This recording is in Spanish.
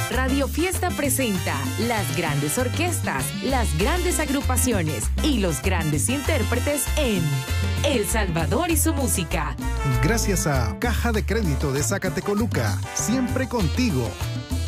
Radio Fiesta presenta las grandes orquestas, las grandes agrupaciones y los grandes intérpretes en El Salvador y su música. Gracias a Caja de Crédito de Zacatecoluca, siempre contigo.